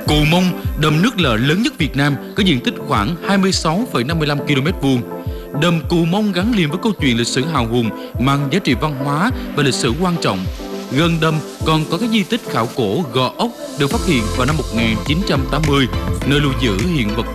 Cù Mông, đầm nước lợ lớn nhất Việt Nam, có diện tích khoảng 26,55 km². Đầm Cù Mông gắn liền với câu chuyện lịch sử hào hùng, mang giá trị văn hóa và lịch sử quan trọng. Gần đầm còn có các di tích khảo cổ Gò Ốc được phát hiện vào năm 1980, nơi lưu giữ hiện vật